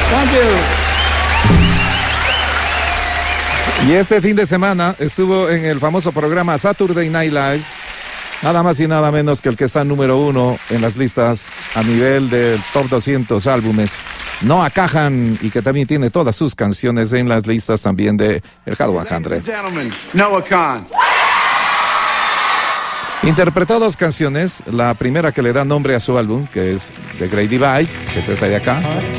Thank you. Y este fin de semana estuvo en el famoso programa Saturday Night Live, nada más y nada menos que el que está número 1 en las listas a nivel del top 200 álbumes, Noah Kahan, y que también tiene todas sus canciones en las listas también de el Hot 100. Noah Kahan. Interpretó 2 canciones, la primera que le da nombre a su álbum, que es The Great Divide, que es esta de acá.